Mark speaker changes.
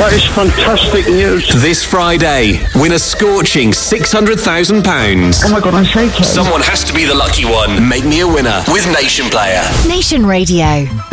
Speaker 1: That is fantastic news.
Speaker 2: This Friday, win a scorching £600,000.
Speaker 1: Oh my God, I'm so close.
Speaker 2: Someone has to be the lucky one. Make me a winner with Nation Player.
Speaker 3: Nation Radio.